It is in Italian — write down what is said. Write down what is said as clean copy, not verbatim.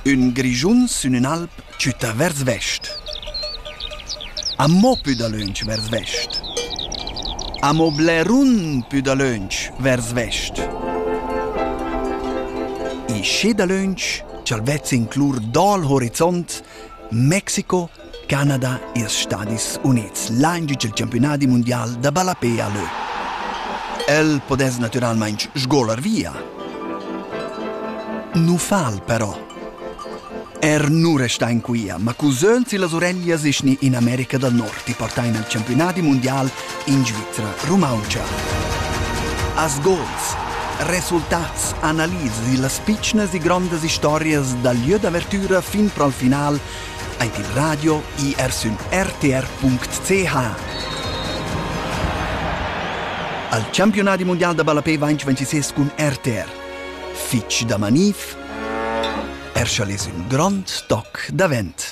Un grigiun sün un alp ciutta vers vest. A mo più da lunch vers vest. A mo blerun più da lunch vers vest. I sche da lunch c'al vezz inclur dal horizont Mexico, Canada e Stadis Units, l'anno del campionati mondial da balapé a lö. El podes naturalmente sgolar via. Nu fal però. Nu resta in quia, ma cusöns e las oreglias isni in America del Nord i portain al campionati mondial in Svizzera, Romauncia. As gols, resultats, analisi di las piccnas e grandes historias dal lieu d'avertura fin pro al final ein il radio IR rtr.ch. Al campionati mondial da balapé 2026 con RTR. Fitch da manif, schales un grand toc d'avent.